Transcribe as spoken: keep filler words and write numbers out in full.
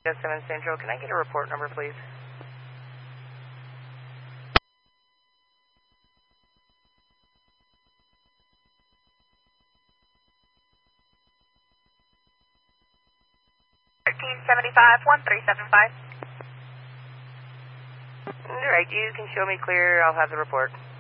seven Central, can I get a report number, please? thirteen seventy-five, one three seven five. All right, you can show me clear. I'll have the report.